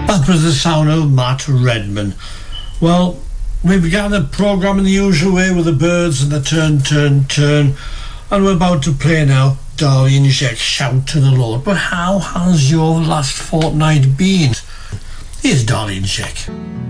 That was the sound of Matt Redman. Well, we began the programme in the usual way with the Byrds and the Turn, Turn, Turn, and we're about to play now Darlene Zschech, Shout to the Lord. But how has your last fortnight been? Here's Darlene Zschech.